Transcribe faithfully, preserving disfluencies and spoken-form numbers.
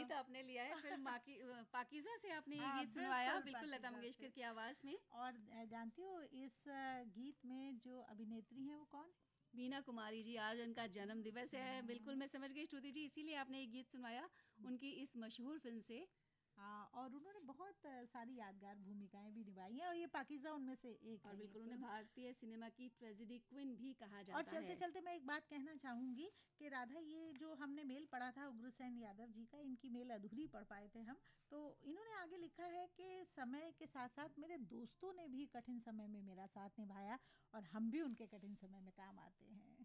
गीत आपने लिया है फिल्म माकी पाकीज़ा से, आपने ये हाँ, गीत सुनवाया बिल्कुल बिल्कुल लता पाकीज़ा मंगेशकर से। की आवाज में। और जानती हो इस गीत में जो अभिनेत्री हैं वो कौन? मीना कुमारी जी। आज उनका जन्म दिवस है। बिल्कुल मैं समझ गई श्रुति जी, इसीलिए आपने ये गीत सुनवाया उनकी इस मशहूर फिल्म से। हाँ, और उन्होंने बहुत सारी यादगार भूमिकाएं भी निभाई हैं और ये पाकीज़ा उनमें से एक और है ये बिल्कुल उन्हें फिल्म। भारतीय सिनेमा की ट्रेजेडी क्वीन भी कहा और जाता चलते है। चलते मैं एक बात कहना चाहूँगी कि राधा, ये जो हमने मेल पढ़ा था उग्रसेन यादव जी का, इनकी मेल अधूरी पढ़ पाए थे हम, तो इन्होंने आगे लिखा है कि समय के साथ साथ मेरे दोस्तों ने भी कठिन समय में मेरा साथ निभाया और हम भी उनके कठिन समय में काम आते हैं।